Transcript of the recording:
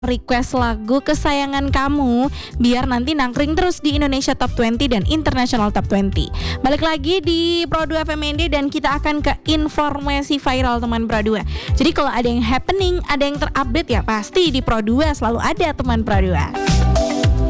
request lagu kesayangan kamu biar nanti nangkring terus di Indonesia Top 20 dan International Top 20. Balik lagi di Pro 2 FMND dan kita akan ke informasi viral teman Pro 2. Jadi kalau ada yang happening, ada yang terupdate ya pasti di Pro 2 selalu ada teman Pro 2.